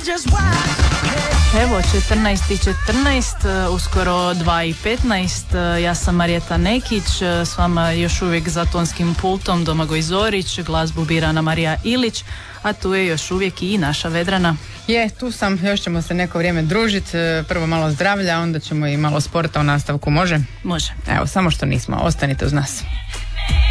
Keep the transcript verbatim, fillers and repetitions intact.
Evo, četrnaest i četrnaest, uskoro dva i petnaest, ja sam Marijeta Nekić, s vama još uvijek za tonskim pultom Domagoj Zorić, glazbu bira Ana Marija Ilić, a tu je još uvijek i naša Vedrana. Je, tu sam, još ćemo se neko vrijeme družiti, prvo malo zdravlja, onda ćemo i malo sporta u nastavku, može? Može. Evo, samo što nismo, ostanite uz nas.